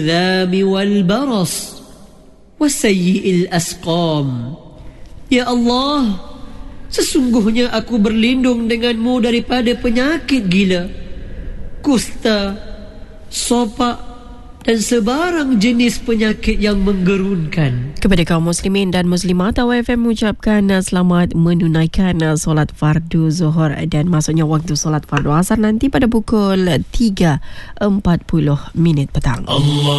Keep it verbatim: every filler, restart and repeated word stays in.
الذاب والبرص وسيء الأسقام. Ya Allah, sesungguhnya aku berlindung denganmu daripada penyakit gila, kusta, sopak dan sebarang jenis penyakit yang menggerunkan. Kepada kaum muslimin dan muslimat, Awak F M mengucapkan selamat menunaikan solat fardu Zuhur dan masuknya waktu solat fardu asar nanti pada pukul tiga empat puluh minit petang. Allah